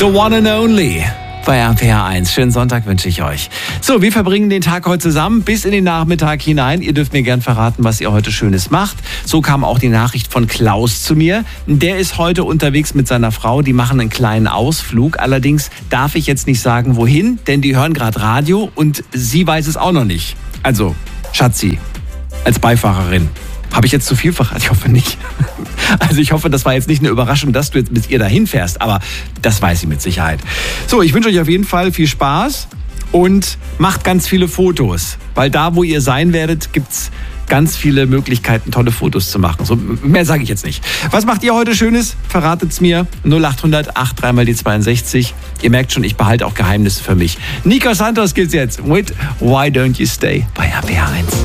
The One and Only bei RPR 1. Schönen Sonntag wünsche ich euch. So, wir verbringen den Tag heute zusammen bis in den Nachmittag hinein. Ihr dürft mir gern verraten, was ihr heute Schönes macht. So kam auch die Nachricht von Klaus zu mir. Der ist heute unterwegs mit seiner Frau. Die machen einen kleinen Ausflug. Allerdings darf ich jetzt nicht sagen, wohin, denn die hören gerade Radio und sie weiß es auch noch nicht. Also, Schatzi, als Beifahrerin. Habe ich jetzt zu viel verraten? Ich hoffe nicht. Also ich hoffe, das war jetzt nicht eine Überraschung, dass du jetzt mit ihr dahin fährst, aber das weiß sie mit Sicherheit. So, ich wünsche euch auf jeden Fall viel Spaß und macht ganz viele Fotos, weil da, wo ihr sein werdet, gibt's ganz viele Möglichkeiten, tolle Fotos zu machen. So, mehr sage ich jetzt nicht. Was macht ihr heute Schönes? Verratet's mir. 0800 83 mal die 62. Ihr merkt schon, ich behalte auch Geheimnisse für mich. Nico Santos geht's jetzt mit Why Don't You Stay bei RPR 1.